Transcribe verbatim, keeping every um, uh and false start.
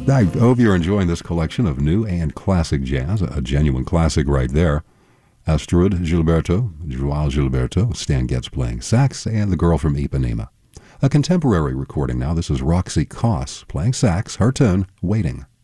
I hope you're enjoying this collection of new and classic jazz, a genuine classic right there. Astrud Gilberto, Joao Gilberto, Stan Getz playing sax, and the girl from Ipanema. A contemporary recording now. This is Roxy Koss playing sax, her tune, Waiting.